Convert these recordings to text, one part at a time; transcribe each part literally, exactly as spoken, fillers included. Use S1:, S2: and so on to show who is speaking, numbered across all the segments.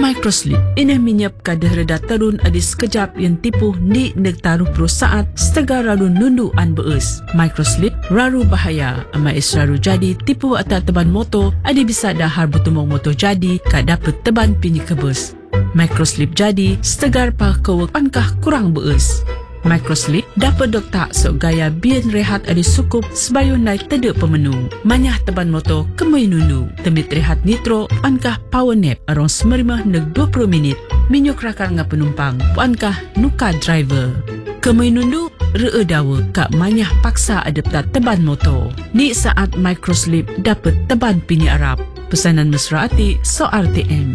S1: Microslip ini menyiap kadah terun adi sekejap yang tipu ni nek taruh pro saat setengah raru nundu an beus. Microslip raru bahaya ama is raru jadi tipu atas teban motor adi bisa dahar bertumong motor jadi kak dapet teban pini kebus. Microslip jadi setegar pa kewek pankah kurang beus. Microslip dapat dok tak sok gaya bian rehat adi sukup sebayun naik tedek pemenu. Manyah teban motor kemai nundu. Temit rehat nitro pankah power nap arong semerimah nek dua puluh minit. Minyuk rakar nga penumpang pankah nuka driver. Kemai nundu ree dawa kak manyah paksa adep tak teban motor. Ni saat Microslip dapat teban pini Arab. Pesanan mesra hati so R T M.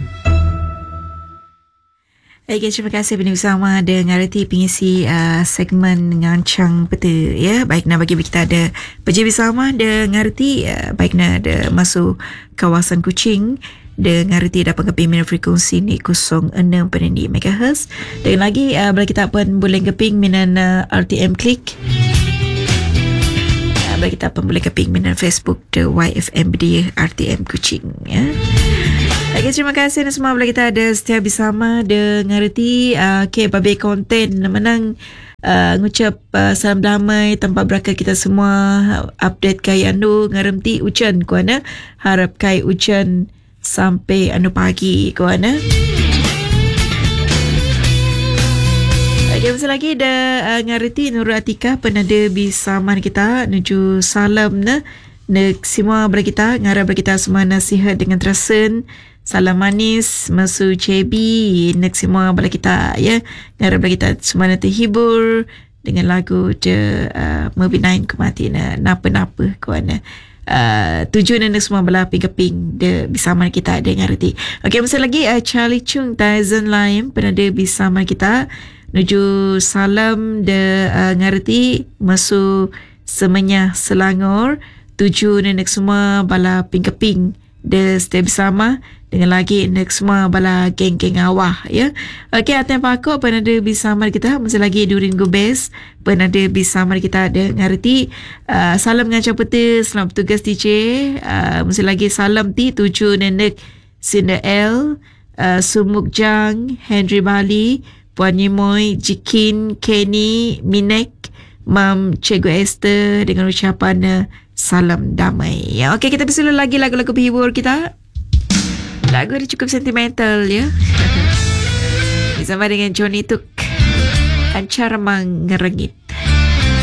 S2: Baik, terima kasih benih bersama dengan reti pengisi uh, segmen ngancang peta ya. Baik, nak bagi kita ada pergi bersama dengan reti uh, baik nak ada masuk kawasan Kuching dengan reti dapat keping minat frekuensi ni kosong enam perpuluhan megahertz. Dan lagi uh, bila kita pun boleh keping minat uh, R T M Klik. Uh, bila kita pun boleh keping minat Facebook the Y F M dia R T M Kuching ya. Okay, terima kasih dan semua bila kita ada setia bersama dengan reti. Uh, okay, babi konten menang uh, ngucap uh, salam damai tanpa berakat kita semua. Update kai anu ngaremti hujan kuana. Harap kai hujan sampai anu pagi kuana. Okay, masa lagi ada uh, ngareti Nurul Atika penada bersama kita menuju salam na. Nek semua bila kita ngarap bila kita semua nasihat dengan terasen. Salam manis masu C B nek semua bala kita ya ngarap bala kita semua terhibur dengan lagu je uh, Movie Nine kemati na napa-napa kuana uh, tujuan nek semua bala ping-ping de bersama kita dengan reti. Okey, masa lagi uh, Charlie Chung Tyson Lime penada bersama kita nuju salam de uh, ngarti masu Semenyah Selangor tujuan nek semua bala ping-ping de stay bersama dengan lagi nek semua bala geng-geng awah ya. Okey, atem pakok penada bersama kita masa lagi Durin Gubes penada bersama kita ada ngarti uh, salam ngancang peta selamat bertugas D J uh, masa lagi salam ti tuju nenek Sinda L uh, Sumuk Jang Henry Bali Puan Nimoy Jikin Kenny Minek Mam Cikgu Esther dengan ucapan uh, salam damai ya. Okey, kita bersama lagi lagu-lagu penghibur kita. Lagu dia cukup sentimental ya. Bersama dengan Johnny Tuk Ancar Mang Ngerengit.